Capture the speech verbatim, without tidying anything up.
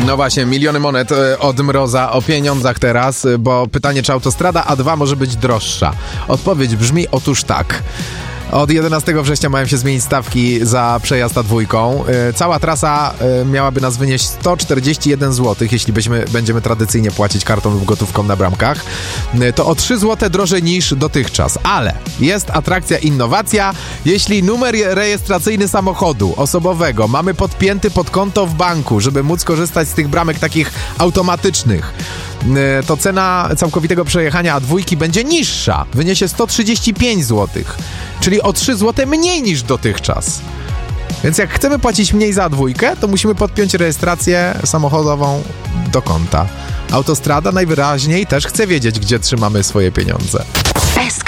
No właśnie, miliony monet od Mroza o pieniądzach teraz, bo pytanie, czy autostrada A dwa może być droższa? Odpowiedź brzmi otóż tak. Od jedenastego września mają się zmienić stawki za przejazd A dwójką. Cała trasa miałaby nas wynieść sto czterdzieści jeden złotych, jeśli byśmy, będziemy tradycyjnie płacić kartą lub gotówką na bramkach. To o trzy złote drożej niż dotychczas. Ale jest atrakcja, innowacja. Jeśli numer rejestracyjny samochodu osobowego mamy podpięty pod konto w banku, żeby móc korzystać z tych bramek takich automatycznych, to cena całkowitego przejechania A dwójki będzie niższa. Wyniesie sto trzydzieści pięć złotych, czyli o trzy złote mniej niż dotychczas. Więc jak chcemy płacić mniej za A dwójkę, to musimy podpiąć rejestrację samochodową do konta. Autostrada najwyraźniej też chce wiedzieć, gdzie trzymamy swoje pieniądze.